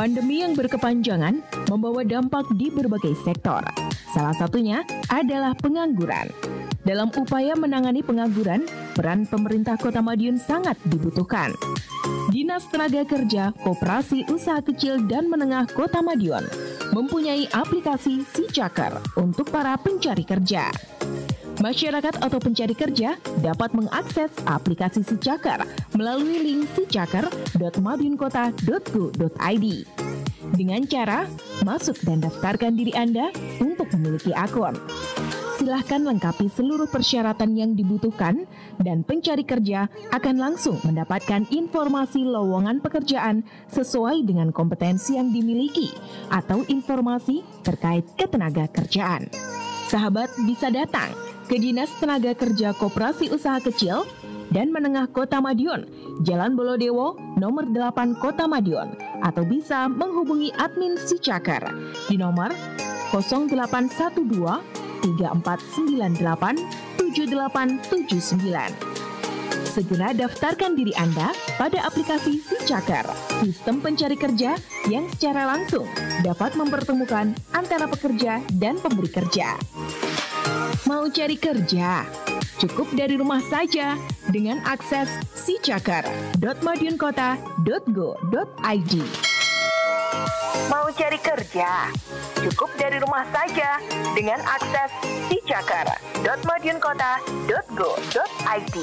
Pandemi yang berkepanjangan membawa dampak di berbagai sektor. Salah satunya adalah pengangguran. Dalam upaya menangani pengangguran, peran pemerintah Kota Madiun sangat dibutuhkan. Dinas Tenaga Kerja Koperasi Usaha Kecil dan Menengah Kota Madiun mempunyai aplikasi Si Cakar untuk para pencari kerja. Masyarakat atau pencari kerja dapat mengakses aplikasi Si Cakar melalui link sicakar.madiunkota.go.id dengan cara masuk dan daftarkan diri Anda untuk memiliki akun. Silahkan lengkapi seluruh persyaratan yang dibutuhkan dan pencari kerja akan langsung mendapatkan informasi lowongan pekerjaan sesuai dengan kompetensi yang dimiliki atau informasi terkait ketenaga kerjaan. Sahabat bisa datang ke Dinas Tenaga Kerja Koperasi Usaha Kecil dan Menengah Kota Madiun, Jalan Bolodewo, nomor 8 Kota Madiun, atau bisa menghubungi admin Si Cakar di nomor 0812 3498 7879. Segera daftarkan diri Anda pada aplikasi Si Cakar, sistem pencari kerja yang secara langsung dapat mempertemukan antara pekerja dan pemberi kerja. Mau cari kerja? Cukup dari rumah saja dengan akses sicakar.madiunkota.go.id. Mau cari kerja? Cukup dari rumah saja dengan akses sicakar.madiunkota.go.id.